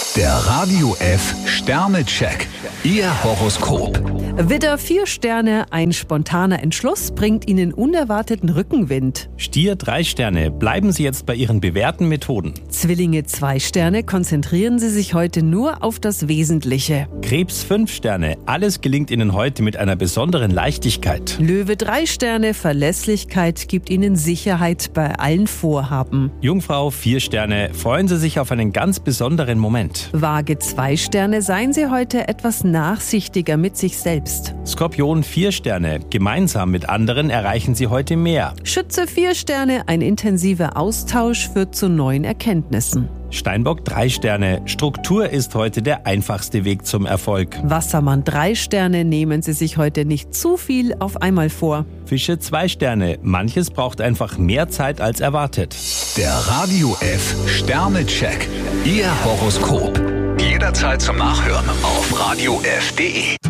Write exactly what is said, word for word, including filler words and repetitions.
Der Radio F Sternecheck. Ihr Horoskop. Widder, vier Sterne, ein spontaner Entschluss bringt Ihnen unerwarteten Rückenwind. Stier, drei Sterne, bleiben Sie jetzt bei Ihren bewährten Methoden. Zwillinge, zwei Sterne, konzentrieren Sie sich heute nur auf das Wesentliche. Krebs, fünf Sterne, alles gelingt Ihnen heute mit einer besonderen Leichtigkeit. Löwe, drei Sterne, Verlässlichkeit gibt Ihnen Sicherheit bei allen Vorhaben. Jungfrau, vier Sterne, freuen Sie sich auf einen ganz besonderen Moment. Waage, zwei Sterne, seien Sie heute etwas nachsichtiger mit sich selbst. Skorpion, vier Sterne, gemeinsam mit anderen erreichen Sie heute mehr. Schütze, vier Sterne, ein intensiver Austausch führt zu neuen Erkenntnissen. Steinbock, drei Sterne, Struktur ist heute der einfachste Weg zum Erfolg. Wassermann, drei Sterne, nehmen Sie sich heute nicht zu viel auf einmal vor. Fische, zwei Sterne, manches braucht einfach mehr Zeit als erwartet. Der Radio F Sternecheck. Ihr Horoskop. Jederzeit zum Nachhören auf radio f punkt de.